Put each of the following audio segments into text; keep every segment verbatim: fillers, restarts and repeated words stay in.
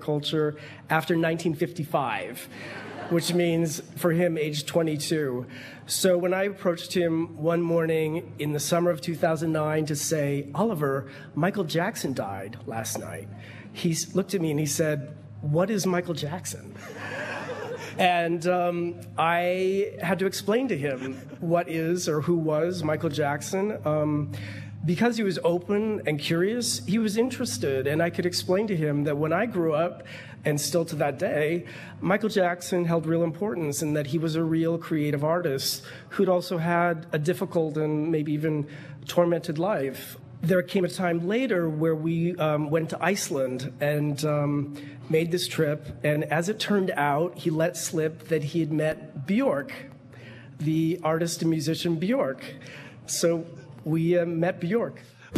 counterculture after nineteen fifty-five, which means for him age twenty-two. So when I approached him one morning in the summer of two thousand nine to say, Oliver, Michael Jackson died last night, he looked at me and he said, what is Michael Jackson? And um, I had to explain to him what is or who was Michael Jackson. Um, because he was open and curious, he was interested, and I could explain to him that when I grew up, and still to that day, Michael Jackson held real importance in that he was a real creative artist who'd also had a difficult and maybe even tormented life. There came a time later where we um, went to Iceland and um, made this trip, and as it turned out, he let slip that he had met Björk, the artist and musician Björk. So we uh, met Björk.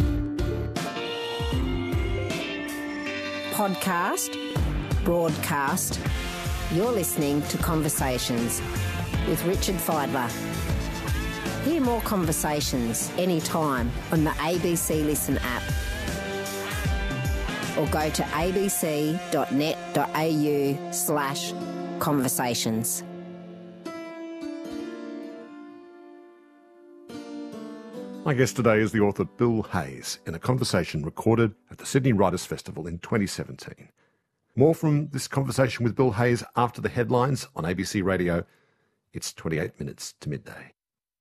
Podcast, broadcast. You're listening to Conversations with Richard Fidler. Hear more conversations anytime on the A B C Listen app, or go to abc.net.au slash conversations. My guest today is the author Bill Hayes in a conversation recorded at the Sydney Writers' Festival in twenty seventeen. More from this conversation with Bill Hayes after the headlines on A B C Radio. It's twenty-eight minutes to midday.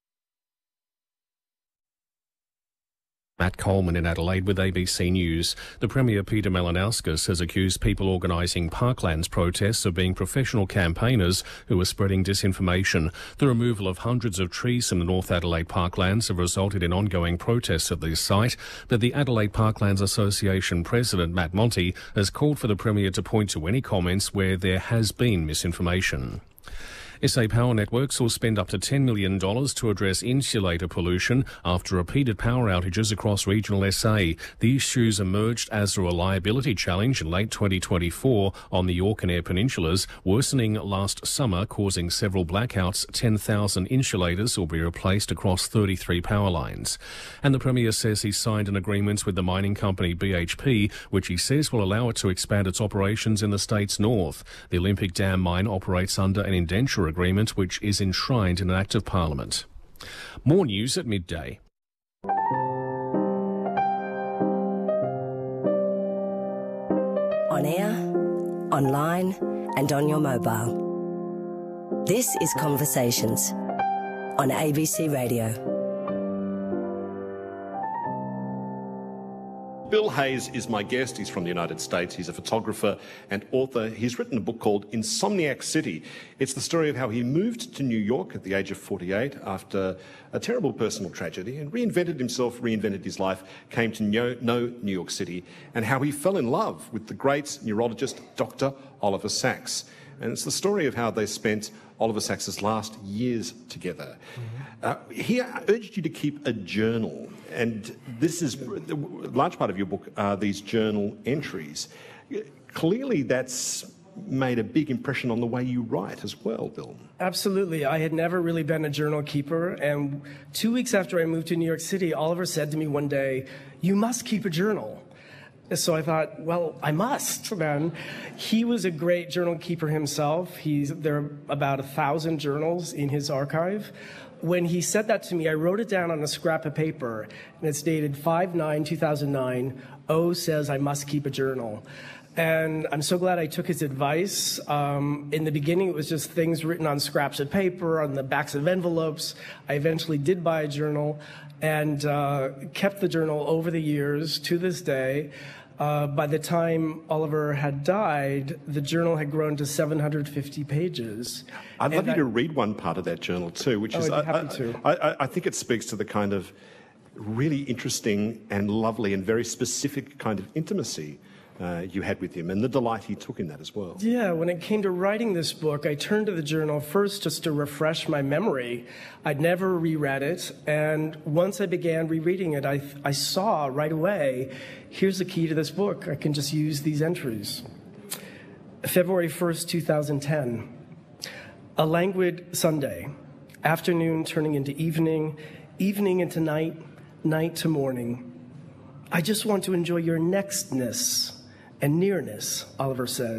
Matt Coleman in Adelaide with A B C News. The Premier Peter Malinauskas has accused people organising Parklands protests of being professional campaigners who are spreading disinformation. The removal of hundreds of trees from the North Adelaide Parklands have resulted in ongoing protests at this site, but the Adelaide Parklands Association President Matt Monti has called for the Premier to point to any comments where there has been misinformation. S A Power Networks will spend up to ten million dollars to address insulator pollution after repeated power outages across regional S A. The issues emerged as a reliability challenge in late twenty twenty-four on the York and Eyre Peninsulas, worsening last summer, causing several blackouts. ten thousand insulators will be replaced across thirty-three power lines. And the Premier says he signed an agreement with the mining company B H P, which he says will allow it to expand its operations in the state's north. The Olympic Dam mine operates under an indenture agreement which is enshrined in an Act of Parliament. More news at midday. On air, online, and on your mobile. This is Conversations on A B C Radio. Bill Hayes is my guest. He's from the United States. He's a photographer and author. He's written a book called Insomniac City. It's the story of how he moved to New York at the age of forty-eight after a terrible personal tragedy and reinvented himself, reinvented his life, came to know, know New York City, and how he fell in love with the great neurologist Doctor Oliver Sacks. And it's the story of how they spent Oliver Sacks's last years together. Mm-hmm. Uh, he urged you to keep a journal, and this is a large part of your book are these journal entries. Clearly that's made a big impression on the way you write as well, Bill. Absolutely. I had never really been a journal keeper, and two weeks after I moved to New York City, Oliver said to me one day, "You must keep a journal." So I thought, well, I must, man. He was a great journal keeper himself. He's, there are about a thousand journals in his archive. When he said that to me, I wrote it down on a scrap of paper, and it's dated five nine two thousand nine. O says I must keep a journal. And I'm so glad I took his advice. Um, in the beginning, it was just things written on scraps of paper, on the backs of envelopes. I eventually did buy a journal and uh, kept the journal over the years to this day. Uh, by the time Oliver had died, the journal had grown to seven hundred fifty pages. I'd love and you I, to read one part of that journal too, which oh, is, I'd be I, happy to. I, I, I think it speaks to the kind of really interesting and lovely and very specific kind of intimacy uh, you had with him, and the delight he took in that as well. Yeah, when it came to writing this book, I turned to the journal first just to refresh my memory. I'd never reread it, and once I began rereading it, I, I saw right away, here's the key to this book. I can just use these entries. February first, two thousand ten. A languid Sunday. Afternoon turning into evening, evening into night, night to morning. I just want to enjoy your nextness and nearness, Oliver said.